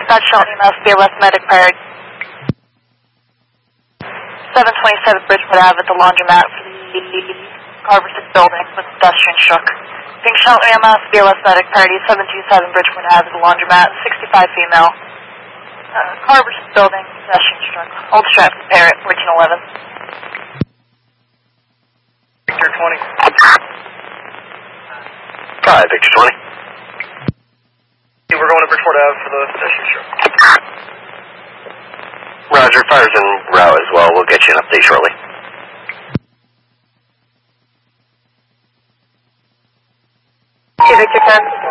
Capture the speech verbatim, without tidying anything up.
Dispatch Shelton, E M S, be a left medic paired. seven twenty-seven Bridgewood Ave at the laundromat for the Carver six building with pedestrian struck. Pink Shelton, E M S, be a left medic paired, seven two seven Bridgewood Ave at the laundromat, sixty-five female. Uh, Carver six building, pedestrian struck. Old strap repair at fourteen eleven. Victor twenty. Hi, Victor twenty. We're going to Bridgeport Ave for the pedestrian struck. Roger, fire's en route as well. We'll get you an update shortly. Two Victor ten.